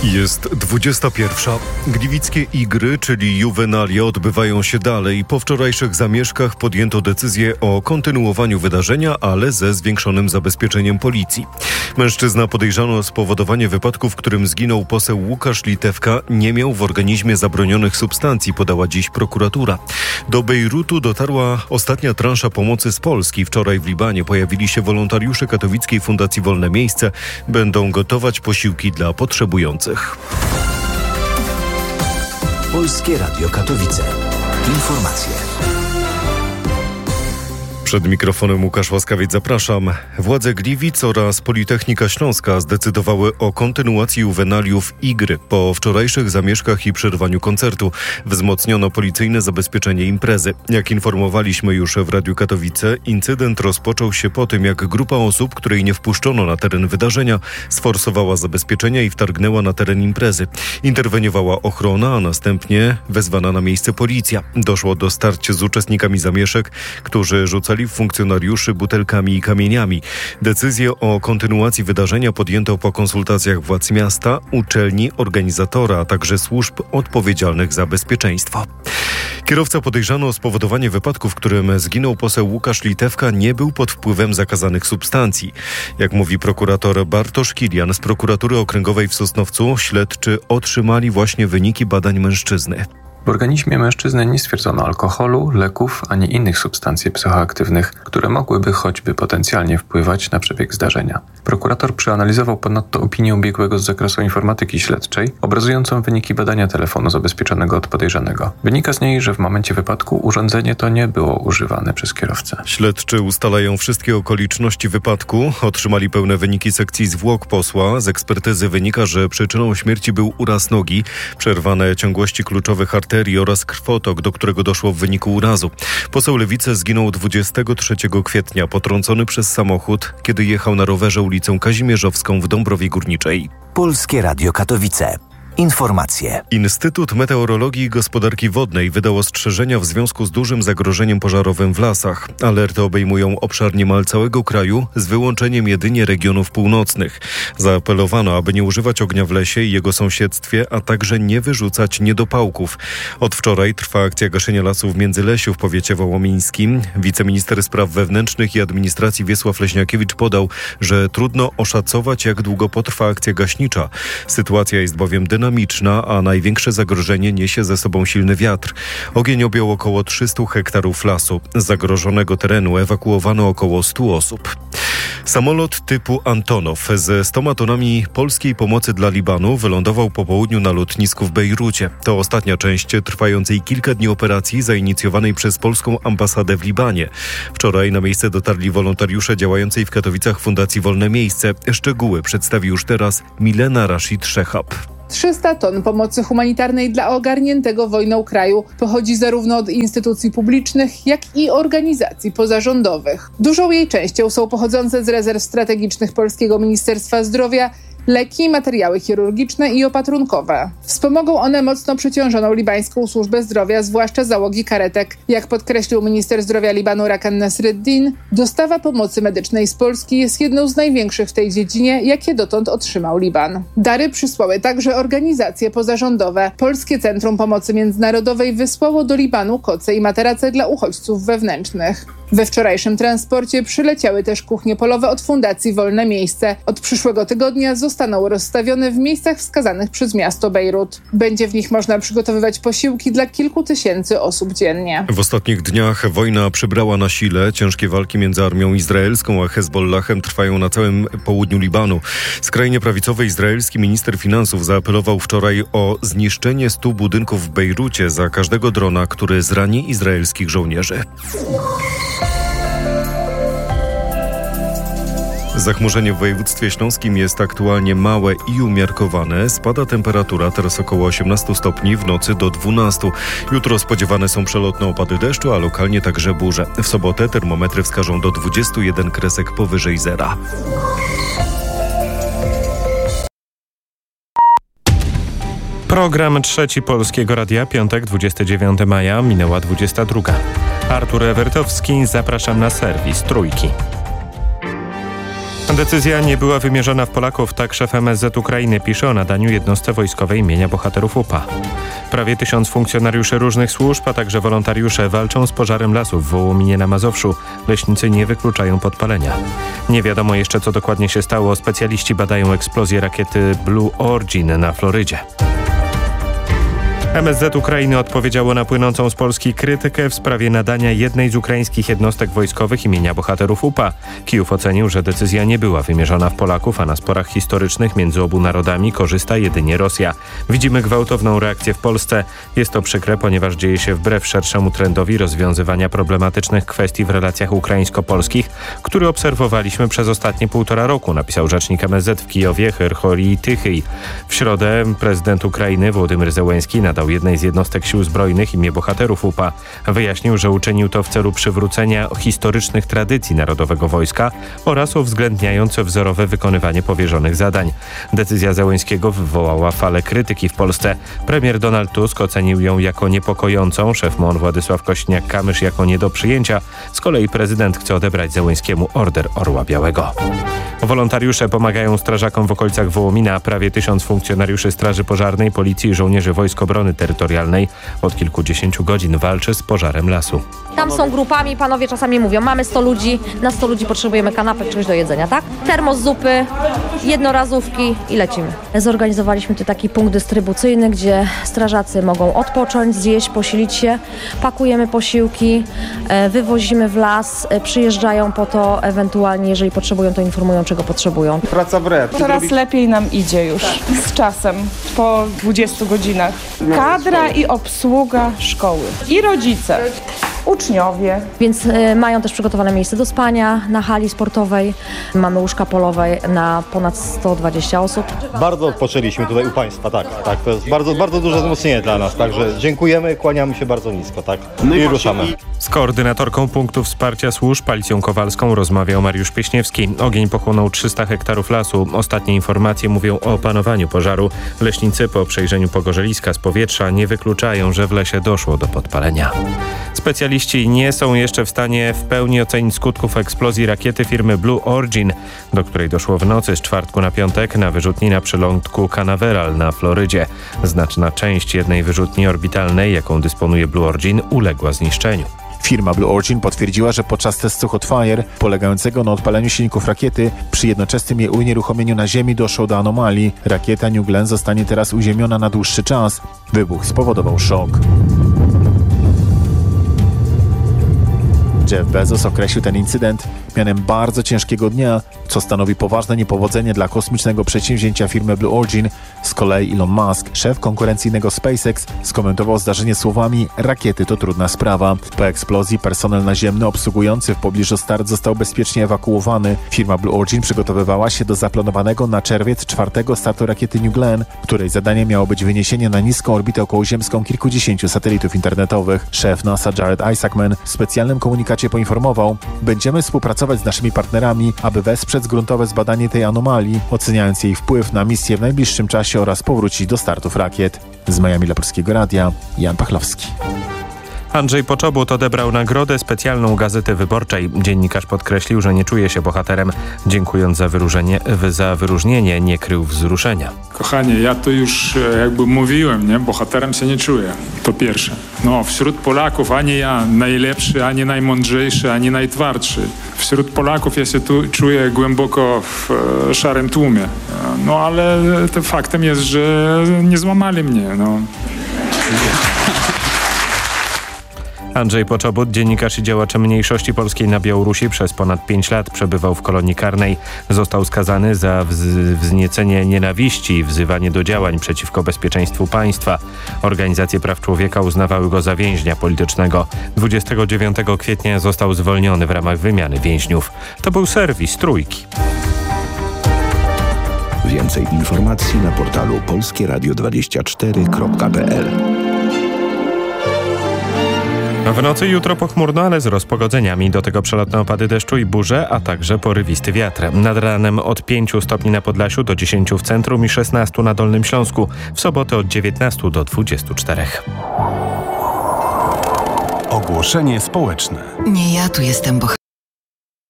Jest 21. Gliwickie Igry, czyli Juvenalia, odbywają się dalej. Po wczorajszych zamieszkach podjęto decyzję o kontynuowaniu wydarzenia, ale ze zwiększonym zabezpieczeniem policji. Mężczyzna podejrzany o spowodowanie wypadku, w którym zginął poseł Łukasz Litewka, nie miał w organizmie zabronionych substancji, podała dziś prokuratura. Do Bejrutu dotarła ostatnia transza pomocy z Polski. Wczoraj w Libanie pojawili się wolontariusze katowickiej Fundacji Wolne Miejsce. Będą gotować posiłki dla potrzebujących. Polskie Radio Katowice. Informacje. Przed mikrofonem Łukasz Łaskawiec, zapraszam. Władze Gliwic oraz Politechnika Śląska zdecydowały o kontynuacji juwenaliów Igry. Po wczorajszych zamieszkach i przerwaniu koncertu wzmocniono policyjne zabezpieczenie imprezy. Jak informowaliśmy już w Radiu Katowice, incydent rozpoczął się po tym, jak grupa osób, której nie wpuszczono na teren wydarzenia, sforsowała zabezpieczenia i wtargnęła na teren imprezy. Interweniowała ochrona, a następnie wezwana na miejsce policja. Doszło do starć z uczestnikami zamieszek, którzy rzucali funkcjonariuszy butelkami i kamieniami. Decyzję o kontynuacji wydarzenia podjęto po konsultacjach władz miasta, uczelni, organizatora, a także służb odpowiedzialnych za bezpieczeństwo. Kierowca podejrzany o spowodowanie wypadku, w którym zginął poseł Łukasz Litewka, nie był pod wpływem zakazanych substancji. Jak mówi prokurator Bartosz Kilian z prokuratury okręgowej w Sosnowcu, śledczy otrzymali właśnie wyniki badań mężczyzny. W organizmie mężczyzny nie stwierdzono alkoholu, leków ani innych substancji psychoaktywnych, które mogłyby choćby potencjalnie wpływać na przebieg zdarzenia. Prokurator przeanalizował ponadto opinię biegłego z zakresu informatyki śledczej, obrazującą wyniki badania telefonu zabezpieczonego od podejrzanego. Wynika z niej, że w momencie wypadku urządzenie to nie było używane przez kierowcę. Śledczy ustalają wszystkie okoliczności wypadku. Otrzymali pełne wyniki sekcji zwłok posła. Z ekspertyzy wynika, że przyczyną śmierci był uraz nogi, przerwane ciągłości kluczowych arterii oraz krwotok, do którego doszło w wyniku urazu. Poseł Lewicy zginął 23 kwietnia, potrącony przez samochód, kiedy jechał na rowerze ulicą Kazimierzowską w Dąbrowie Górniczej. Polskie Radio Katowice. Informacje. Instytut Meteorologii i Gospodarki Wodnej wydał ostrzeżenia w związku z dużym zagrożeniem pożarowym w lasach. Alerty obejmują obszar niemal całego kraju, z wyłączeniem jedynie regionów północnych. Zaapelowano, aby nie używać ognia w lesie i jego sąsiedztwie, a także nie wyrzucać niedopałków. Od wczoraj trwa akcja gaszenia lasów w Międzylesiu w powiecie wołomińskim. Wiceminister Spraw Wewnętrznych i Administracji Wiesław Leśniakiewicz podał, że trudno oszacować, jak długo potrwa akcja gaśnicza. Sytuacja jest bowiem dynamiczna, a największe zagrożenie niesie ze sobą silny wiatr. Ogień objął około 300 hektarów lasu. Z zagrożonego terenu ewakuowano około 100 osób. Samolot typu Antonow ze 100 tonami polskiej pomocy dla Libanu wylądował po południu na lotnisku w Bejrucie. To ostatnia część trwającej kilka dni operacji zainicjowanej przez polską ambasadę w Libanie. Wczoraj na miejsce dotarli wolontariusze działającej w Katowicach Fundacji Wolne Miejsce. Szczegóły przedstawi już teraz Milena Rashid Szechab. 300 ton pomocy humanitarnej dla ogarniętego wojną kraju pochodzi zarówno od instytucji publicznych, jak i organizacji pozarządowych. Dużą jej częścią są pochodzące z rezerw strategicznych Polskiego Ministerstwa Zdrowia leki, materiały chirurgiczne i opatrunkowe. Wspomogą one mocno przeciążoną libańską służbę zdrowia, zwłaszcza załogi karetek. Jak podkreślił minister zdrowia Libanu Rakan Nasreddin, dostawa pomocy medycznej z Polski jest jedną z największych w tej dziedzinie, jakie dotąd otrzymał Liban. Dary przysłały także organizacje pozarządowe. Polskie Centrum Pomocy Międzynarodowej wysłało do Libanu koce i materace dla uchodźców wewnętrznych. We wczorajszym transporcie przyleciały też kuchnie polowe od Fundacji Wolne Miejsce. Od przyszłego tygodnia zostaną rozstawione w miejscach wskazanych przez miasto Bejrut. Będzie w nich można przygotowywać posiłki dla kilku tysięcy osób dziennie. W ostatnich dniach wojna przybrała na sile. Ciężkie walki między armią izraelską a Hezbollahem trwają na całym południu Libanu. Skrajnie prawicowy izraelski minister finansów zaapelował wczoraj o zniszczenie 100 budynków w Bejrucie za każdego drona, który zrani izraelskich żołnierzy. Zachmurzenie w województwie śląskim jest aktualnie małe i umiarkowane. Spada temperatura, teraz około 18 stopni, w nocy do 12. Jutro spodziewane są przelotne opady deszczu, a lokalnie także burze. W sobotę termometry wskażą do 21 kresek powyżej zera. Program Trzeci Polskiego Radia, piątek, 29 maja, minęła 22. Artur Ewertowski, zapraszam na serwis Trójki. Decyzja nie była wymierzona w Polaków, tak szef MSZ Ukrainy pisze o nadaniu jednostce wojskowej imienia bohaterów UPA. Prawie 1000 funkcjonariuszy różnych służb, a także wolontariusze walczą z pożarem lasów w Wołominie na Mazowszu. Leśnicy nie wykluczają podpalenia. Nie wiadomo jeszcze, co dokładnie się stało. Specjaliści badają eksplozję rakiety Blue Origin na Florydzie. MSZ Ukrainy odpowiedziało na płynącą z Polski krytykę w sprawie nadania jednej z ukraińskich jednostek wojskowych imienia bohaterów UPA. Kijów ocenił, że decyzja nie była wymierzona w Polaków, a na sporach historycznych między obu narodami korzysta jedynie Rosja. Widzimy gwałtowną reakcję w Polsce. Jest to przykre, ponieważ dzieje się wbrew szerszemu trendowi rozwiązywania problematycznych kwestii w relacjach ukraińsko-polskich, który obserwowaliśmy przez ostatnie 1,5 roku, napisał rzecznik MSZ w Kijowie Herhorij Tychyj. W środę prezydent Ukrainy Wołodymyr Zełenski nadał jednej z jednostek sił zbrojnych imię bohaterów UPA. Wyjaśnił, że uczynił to w celu przywrócenia historycznych tradycji Narodowego Wojska oraz uwzględniając wzorowe wykonywanie powierzonych zadań. Decyzja Zełenskiego wywołała falę krytyki w Polsce. Premier Donald Tusk ocenił ją jako niepokojącą, szef MON Władysław Kośniak-Kamysz jako nie do przyjęcia. Z kolei prezydent chce odebrać Zełenskiemu Order Orła Białego. Wolontariusze pomagają strażakom w okolicach Wołomina. Prawie 1000 funkcjonariuszy Straży Pożarnej, Policji i żołnierzy Wojsk Obrony Terytorialnej od kilkudziesięciu godzin walczy z pożarem lasu. Tam są grupami, panowie czasami mówią, mamy 100 ludzi, na 100 ludzi potrzebujemy kanapek, czegoś do jedzenia, tak? Termos zupy, jednorazówki i lecimy. Zorganizowaliśmy tu taki punkt dystrybucyjny, gdzie strażacy mogą odpocząć, zjeść, posilić się. Pakujemy posiłki, wywozimy w las, przyjeżdżają po to, ewentualnie jeżeli potrzebują, to informują, czego potrzebują. Praca w rep. Coraz lepiej nam idzie już z czasem, po 20 godzinach. Kadra i obsługa szkoły i rodzice, uczniowie. Więc mają też przygotowane miejsce do spania na hali sportowej. Mamy łóżka polowe na ponad 120 osób. Bardzo odpoczęliśmy tutaj u Państwa, tak. To jest bardzo duże wzmocnienie dla nas, także dziękujemy, kłaniamy się bardzo nisko, tak. I ruszamy. Z koordynatorką punktów wsparcia służb Alicją Kowalską rozmawiał Mariusz Pieśniewski. Ogień pochłonął 300 hektarów lasu. Ostatnie informacje mówią o opanowaniu pożaru. Leśnicy po przejrzeniu pogorzeliska z powietrza nie wykluczają, że w lesie doszło do podpalenia. Specjaliści nie są jeszcze w stanie w pełni ocenić skutków eksplozji rakiety firmy Blue Origin, do której doszło w nocy z czwartku na piątek na wyrzutni na przylądku Canaveral na Florydzie. Znaczna część jednej wyrzutni orbitalnej, jaką dysponuje Blue Origin, uległa zniszczeniu. Firma Blue Origin potwierdziła, że podczas testu Hot Fire, polegającego na odpaleniu silników rakiety, przy jednoczesnym jej unieruchomieniu na Ziemi doszło do anomalii. Rakieta New Glenn zostanie teraz uziemiona na dłuższy czas. Wybuch spowodował szok. Jeff Bezos określił ten incydent mianem bardzo ciężkiego dnia, co stanowi poważne niepowodzenie dla kosmicznego przedsięwzięcia firmy Blue Origin. Z kolei Elon Musk, szef konkurencyjnego SpaceX, skomentował zdarzenie słowami: rakiety to trudna sprawa. Po eksplozji personel naziemny obsługujący w pobliżu start został bezpiecznie ewakuowany. Firma Blue Origin przygotowywała się do zaplanowanego na czerwiec 4. startu rakiety New Glenn, której zadaniem miało być wyniesienie na niską orbitę okołoziemską kilkudziesięciu satelitów internetowych. Szef NASA Jared Isaacman w specjalnym komunikacie poinformował: będziemy współpracować z naszymi partnerami, aby wesprzeć gruntowe zbadanie tej anomalii, oceniając jej wpływ na misję w najbliższym czasie oraz powrócić do startów rakiet. Z Miami dla Polskiego Radia, Jan Pachlowski. Andrzej Poczobut odebrał nagrodę specjalną Gazety Wyborczej. Dziennikarz podkreślił, że nie czuje się bohaterem. Dziękując za wyróżnienie, nie krył wzruszenia. Kochanie, ja to już jakby mówiłem, nie? Bohaterem się nie czuję. To pierwsze. No, wśród Polaków ani ja najlepszy, ani najmądrzejszy, ani najtwardszy. Wśród Polaków ja się tu czuję głęboko w szarym tłumie. No, ale to faktem jest, że nie złamali mnie, no. Andrzej Poczobut, dziennikarz i działacz mniejszości polskiej na Białorusi, przez ponad 5 lat przebywał w kolonii karnej. Został skazany za wzniecenie nienawiści i wzywanie do działań przeciwko bezpieczeństwu państwa. Organizacje praw człowieka uznawały go za więźnia politycznego. 29 kwietnia został zwolniony w ramach wymiany więźniów. To był serwis Trójki. Więcej informacji na portalu polskieradio24.pl. W nocy jutro pochmurno, ale z rozpogodzeniami. Do tego przelotne opady deszczu i burze, a także porywisty wiatr. Nad ranem od 5 stopni na Podlasiu do 10 w centrum i 16 na Dolnym Śląsku. W sobotę od 19 do 24. Ogłoszenie społeczne. Nie ja tu jestem bohaterem.